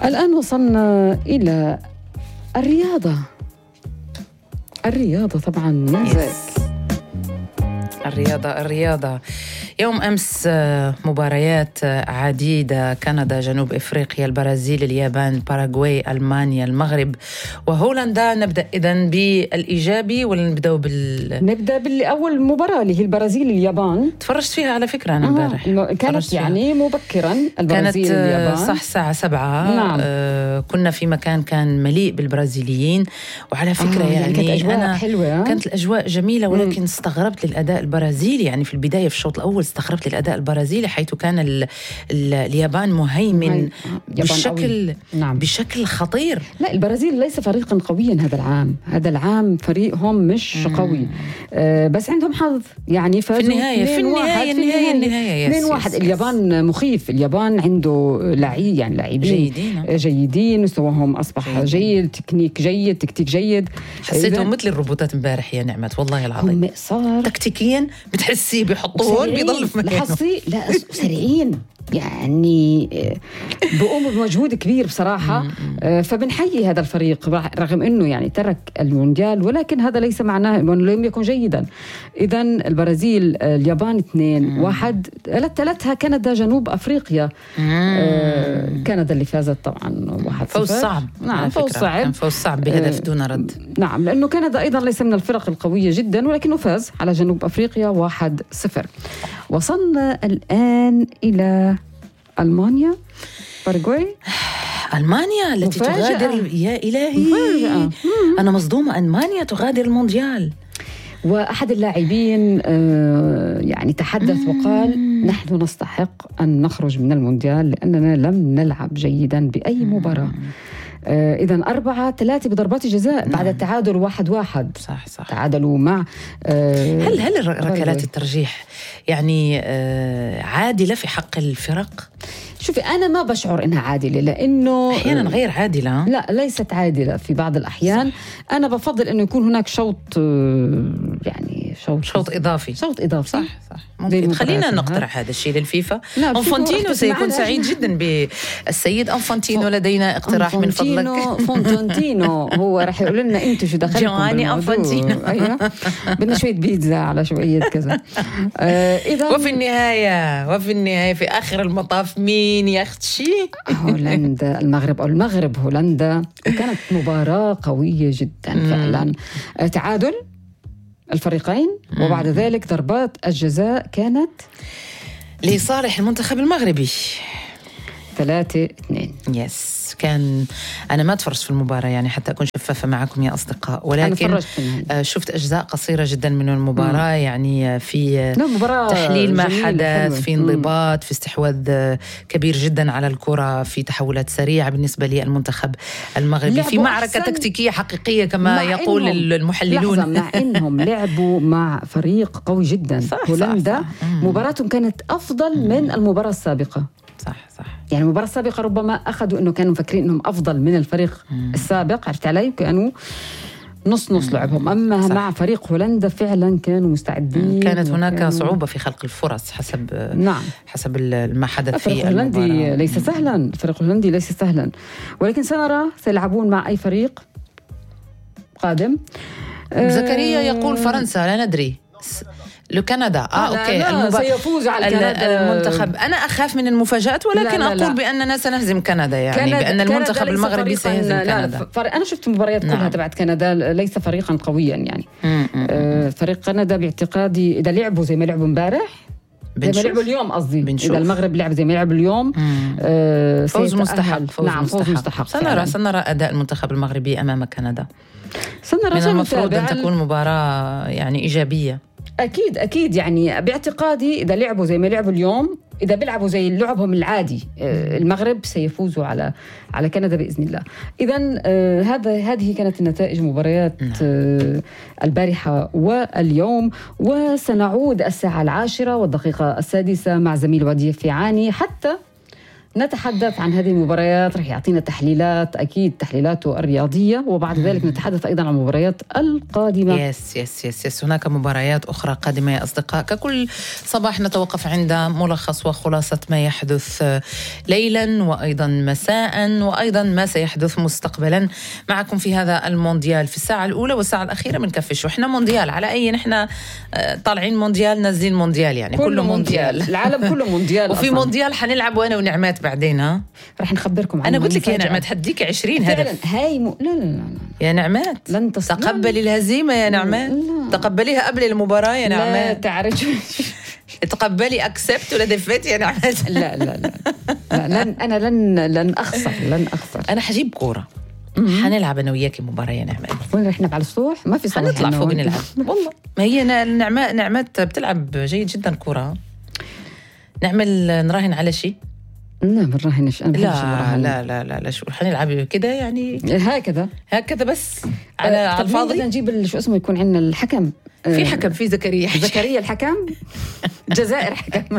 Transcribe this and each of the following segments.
الآن وصلنا إلى الرياضة طبعا ننزك. الرياضة يوم أمس مباريات عديدة: كندا، جنوب إفريقيا، البرازيل، اليابان، باراغواي، ألمانيا، المغرب وهولندا. نبدأ إذن بالإيجابي ولا نبدأ بالأول مباراة اللي هي البرازيل اليابان. تفرجت فيها على فكرة أنا امبارح. كانت يعني مبكرا البرازيل كانت اليابان صح الساعة 7. نعم. كنا في مكان كان مليء بالبرازيليين، وعلى فكرة يعني كانت أجواء حلوة. كانت الأجواء جميلة، ولكن استغربت للأداء البرازيلي. يعني في البداية في الشوط الأول استغربت للأداء البرازيلي، حيث كان اليابان مهيمن بشكل خطير. لا، البرازيل ليس فريقا قويا هذا العام فريقهم مش قوي. بس عندهم حظ، يعني فازوا في النهاية 2-1. اليابان مخيف. اليابان عنده لاعبين جيدين، مستواهم أصبح جيد، تكنيك جيد، تكتيك جيد. حسيتهم مثل الروبوتات امبارح يا نعمت، والله العظيم. هم تكتيكيا بتحسي بيحطوه بيضل في مكانه. لا سريعين، يعني بقوموا بمجهود كبير بصراحة. فبنحيي هذا الفريق رغم أنه يعني ترك المونديال، ولكن هذا ليس معناه أنه لم يكن جيدا. إذن البرازيل اليابان 2-1. ثلاثها كندا جنوب أفريقيا. كندا اللي فازت طبعا 1-0. فوز صعب. نعم، فوز صعب بهدف دون رد. نعم، لأنه كندا أيضا ليس من الفرق القوية جدا، ولكنه فاز على جنوب أفريقيا 1-0. وصلنا الآن إلى ألمانيا، باراغواي. ألمانيا التي تغادر، يا إلهي مفاجأة. أنا مصدومة، ألمانيا تغادر المونديال. وأحد اللاعبين يعني تحدث وقال: نحن نستحق أن نخرج من المونديال لأننا لم نلعب جيدا بأي مباراة. إذن 4-3 بضربات الجزاء بعد التعادل 1-1. صح. تعادلوا مع هل ركلات الترجيح يعني عادلة في حق الفرق؟ شوفي، أنا ما بشعر إنها عادلة، لأنه أحيانا غير عادلة. لا، ليست عادلة في بعض الأحيان. صح. أنا بفضل إنه يكون هناك شوط إضافي. صح. ممكن خلينا نقترح هذا الشيء للفيفا. أنفانتينو سيكون سعيد جدا بالسيد أنفانتينو. لدينا اقتراح من فضلك. فونتانتينو هو راح يقول لنا أنتوا شو دخلكم جواني أنفانتينو. أيوة، بدنا شوية بيتزا على شوية كذا. وفي النهاية في آخر المطاف مين يختشي؟ هولندا المغرب هولندا. كانت مباراة قوية جدا فعلا. تعادل الفريقين، وبعد ذلك ضربات الجزاء كانت لصالح المنتخب المغربي 3-2. يس. كان أنا ما تفرجت في المباراة يعني حتى أكون شفافة معكم يا أصدقاء، ولكن شفت أجزاء قصيرة جدا من المباراة. يعني في تحليل ما حدث، في انضباط، في استحواذ كبير جدا على الكرة، في تحولات سريعة بالنسبة للمنتخب المغربي، في معركة تكتيكية حقيقية كما يقول المحللون. مع إنهم لعبوا مع فريق قوي جدا. هولندا مباراتهم كانت أفضل من المباراة السابقة. صح. يعني المباراة السابقة ربما أخذوا إنه كانوا مفكرين إنهم أفضل من الفريق السابق، عرفت علي؟ كانوا نص لعبهم. أما مع فريق هولندا فعلا كانوا مستعدين. كانت هناك صعوبة في خلق الفرص حسب ما حدث في الفريق الهولندي ليس سهلا. الفريق الهولندي ليس سهلا، ولكن سنرى سيلعبون مع أي فريق قادم. زكريا يقول فرنسا، لا ندري. لكندا اوكي سيفوز على كندا المنتخب. انا اخاف من المفاجات، ولكن لا. اقول باننا سنهزم كندا، يعني بان المنتخب المغربي سيهزم كندا. انا شفت المباريات كلها تبعت كندا، ليس فريقا قويا يعني. فريق كندا باعتقادي اذا لعبوا زي ما لعبوا امبارح، زي ما لعبوا اليوم، قصدي اذا المغرب لعب زي ما لعب اليوم، فوز مستحق. فوز مستحق. سنرى اداء المنتخب المغربي امام كندا. سنرى. من المفروض ان تكون مباراة يعني ايجابية. أكيد يعني باعتقادي إذا لعبوا زي ما لعبوا اليوم، إذا بيلعبوا زي لعبهم العادي، المغرب سيفوزوا على كندا بإذن الله. إذن هذه كانت النتائج مباريات البارحة واليوم. وسنعود الساعة 10:06 مع زميل وديع فيعاني حتى نتحدث عن هذه المباريات، رح يعطينا تحليلات، أكيد تحليلاته الرياضية، وبعد ذلك نتحدث أيضا عن المباريات القادمة. يس هناك مباريات أخرى قادمة يا أصدقاء. ككل صباح نتوقف عند ملخص وخلاصة ما يحدث ليلا وأيضا مساء وأيضا ما سيحدث مستقبلا معكم في هذا المونديال في الساعة الأولى والساعة الأخيرة من كفش. وإحنا مونديال على أي نحن طالعين مونديال نازلين مونديال، يعني كله مونديال. العالم كله مونديال. وفي مونديال حنلعب وأنا ونعمات بعدين. ها رح نخبركم عنها. أنا قلت لك يا نعمات حديك 20 هدف. هاي لا يا نعمات لن تقبلي الهزيمة يا نعمات. تقبليها قبل المباراة يا نعمات. لا تعرج تقبلي أكسبت ولا دفيت يا نعمات. لا أنا لن أخسر. أنا حجيب كورة حنلعب أنا وياكي مباراة يا نعمات. وين رح نلعب على السطوح؟ ما في صلاح حنطلع فوق نلعب. والله ما هي نعمات بتلعب جيد جدا كورة. نعمل نراهن على شيء. لا بنراهنش. لا شو حنلعب كده يعني هكذا بس على الفاضي. بدنا نجيب شو اسمه يكون عندنا الحكم. في حكم في زكريا الحكم. جزائر حكم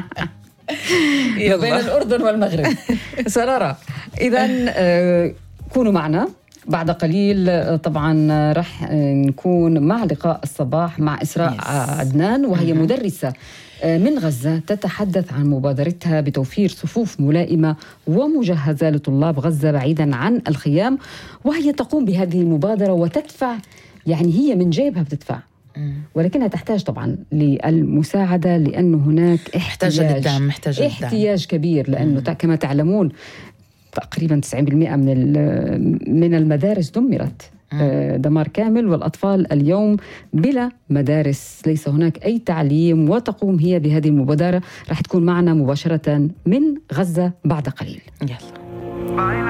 بين الأردن والمغرب. سرارة إذن كونوا معنا بعد قليل. طبعا رح نكون مع لقاء الصباح مع إسراء عدنان، وهي مدرسة من غزة تتحدث عن مبادرتها بتوفير صفوف ملائمة ومجهزة لطلاب غزة بعيدا عن الخيام. وهي تقوم بهذه المبادرة وتدفع، يعني هي من جيبها بتدفع، ولكنها تحتاج طبعا للمساعدة، لأنه هناك احتياج كبير، لأنه كما تعلمون تقريبا 90% من المدارس دمرت دمار كامل، والأطفال اليوم بلا مدارس، ليس هناك أي تعليم. وتقوم هي بهذه المبادرة. راح تكون معنا مباشرة من غزة بعد قليل. يلا.